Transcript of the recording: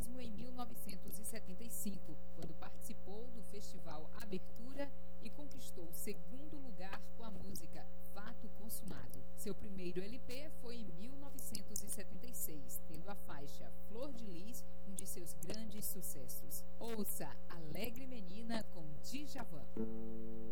mesmo em 1975, quando participou do festival Abertura e conquistou o segundo lugar com a música Fato Consumado. Seu primeiro LP foi em 1976, tendo a faixa Flor de Lis, um de seus grandes sucessos. Ouça Alegre Menina com Djavan.